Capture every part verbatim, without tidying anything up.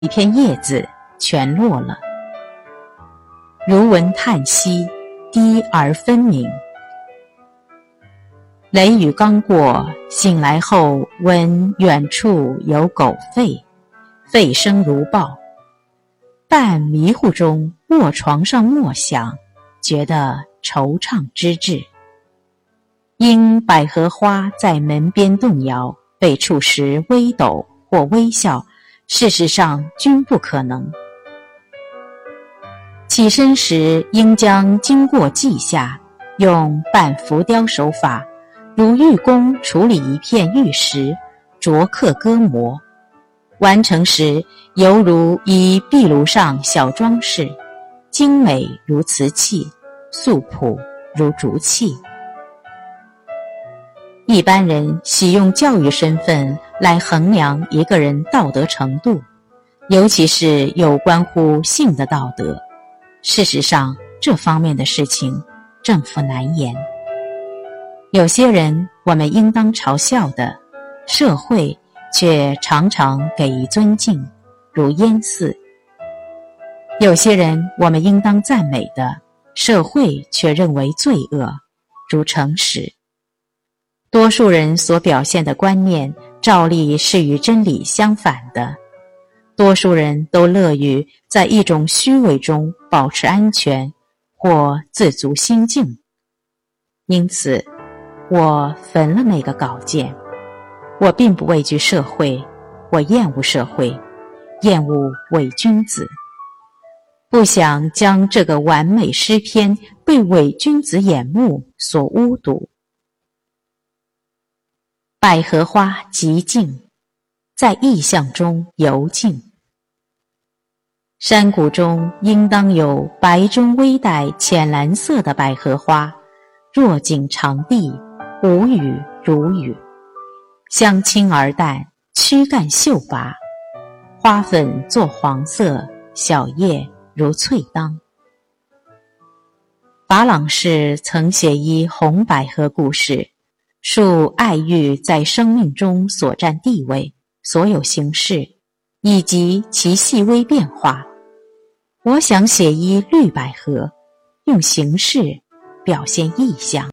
一片叶子全落了。如闻叹息，低而分明。雷雨刚过，醒来后闻远处有狗吠，吠声如豹。半迷糊中卧床上默想，觉得惆怅之至。因百合花在门边动摇，被触时微抖或微笑，事实上均不可能。起身时应将经过记下，用半浮雕手法，如玉工处理一片玉石，琢刻割磨，完成时犹如以壁炉上小装饰，精美如瓷器，素朴如竹器。一般人喜用教育身份来衡量一个人道德程度，尤其是有关乎性的道德。事实上，这方面的事情正负难言。有些人我们应当嘲笑的，社会却常常给予尊敬，如燕驷；有些人我们应当赞美的，社会却认为罪恶，如诚实。多数人所表现的观念照例是与真理相反的，多数人都乐于在一种虚伪中保持安全或自足心境。因此我焚了那个稿件。我并不畏惧社会，我厌恶社会，厌恶伪君子，不想将这个完美诗篇被伪君子眼目所污渎。百合花极静，在意象中游径。山谷中应当有白中微带浅蓝色的百合花，若锦长地，无语如雨，香清而淡，躯干秀拔，花粉作黄色，小叶如翠当。法朗士曾写一红百合故事，述爱欲在生命中所占地位，所有形式，以及其细微变化。我想写一绿百合，用形式表现意象。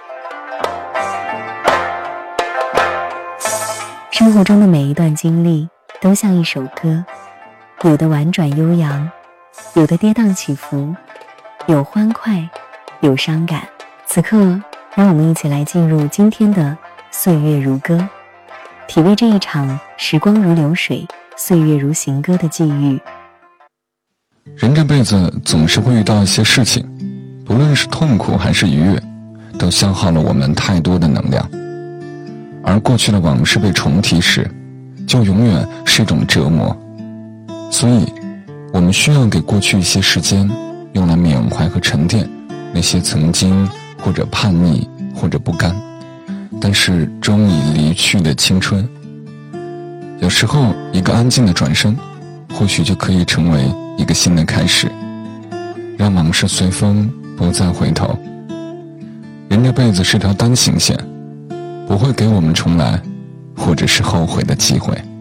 生活中的每一段经历都像一首歌，有的婉转悠扬，有的跌宕起伏，有欢快，有伤感。此刻让我们一起来进入今天的岁月如歌，体味这一场时光如流水，岁月如行歌的际遇。 人这辈子总是会遇到一些事情，不论是痛苦还是愉悦，都消耗了我们太多的能量。而过去的往事被重提时，就永远是一种折磨。所以我们需要给过去一些时间，用来缅怀和沉淀那些曾经或者叛逆或者不甘，但是终已离去的青春。有时候一个安静的转身，或许就可以成为一个新的开始。让往事随风，不再回头。人这辈子是条单行线，不会给我们重来或者是后悔的机会。